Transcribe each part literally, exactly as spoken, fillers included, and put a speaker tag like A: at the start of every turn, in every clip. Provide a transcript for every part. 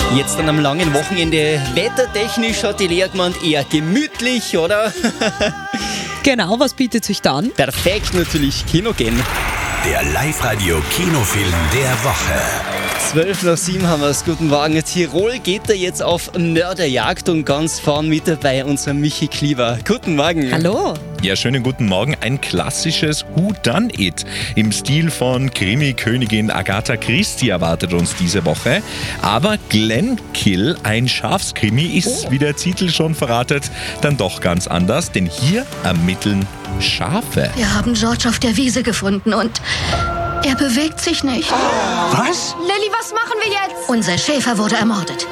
A: Jetzt an einem langen Wochenende, wettertechnisch hat die Lea gemeint, eher gemütlich, oder?
B: Genau, was bietet sich dann?
A: Perfekt, natürlich Kino gehen.
C: Der Live-Radio-Kinofilm der Woche.
A: zwölf nach sieben haben wir es. Guten Morgen. Tirol geht da jetzt auf Mörderjagd und ganz vorn mit dabei unser Michi Klieber. Guten Morgen.
B: Hallo.
D: Ja, schönen guten Morgen. Ein klassisches Who Done It im Stil von Krimi-Königin Agatha Christie erwartet uns diese Woche. Aber Glenkill, ein Schafskrimi, ist, oh. wie der Titel schon verratet, dann doch ganz anders. Denn hier ermitteln Schafe.
E: Wir haben George auf der Wiese gefunden und er bewegt sich nicht.
C: Was?
E: Lilly, was machen wir jetzt? Unser Schäfer wurde ermordet.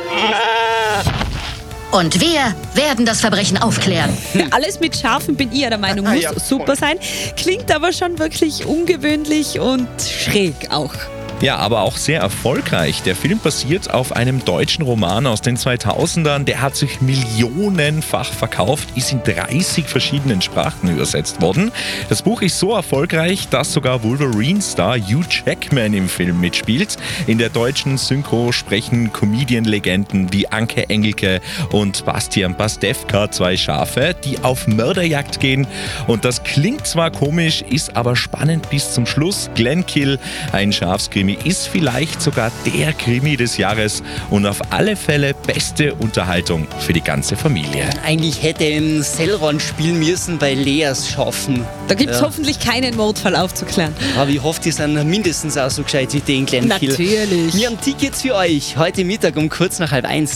E: Und wir werden das Verbrechen aufklären.
B: Alles mit Schafen, bin ich der Meinung, muss
A: ja,
B: super sein. Klingt aber schon wirklich ungewöhnlich und schräg auch.
D: Ja, aber auch sehr erfolgreich. Der Film basiert auf einem deutschen Roman aus den zweitausendern. Der hat sich millionenfach verkauft, ist in dreißig verschiedenen Sprachen übersetzt worden. Das Buch ist so erfolgreich, dass sogar Wolverine-Star Hugh Jackman im Film mitspielt. In der deutschen Synchro sprechen Comedian-Legenden wie Anke Engelke und Bastian Pastewka, zwei Schafe, die auf Mörderjagd gehen. Und das klingt zwar komisch, ist aber spannend bis zum Schluss. Glenkill, ein Schafskrimi, ist vielleicht sogar der Krimi des Jahres und auf alle Fälle beste Unterhaltung für die ganze Familie.
A: Eigentlich hätte er im Cellron spielen müssen bei Leas Schafen.
B: Da gibt es
A: Ja.
B: hoffentlich keinen Mordfall aufzuklären.
A: Aber ich hoffe, die sind mindestens auch so gescheit wie den Glenkill.
B: Natürlich.
A: Wir haben Tickets für euch heute Mittag um kurz nach halb eins.